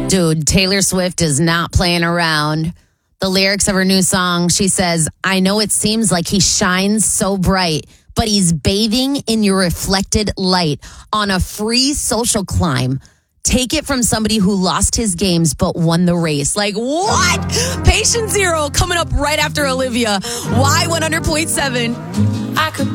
Dude, Taylor Swift is not playing around. The lyrics of her new song, she says, I know it seems like he shines so bright, but he's bathing in your reflected light on a free social climb. Take it from somebody who lost his games but won the race. Like, what? Patient Zero coming up right after Olivia. Y 100.7. I could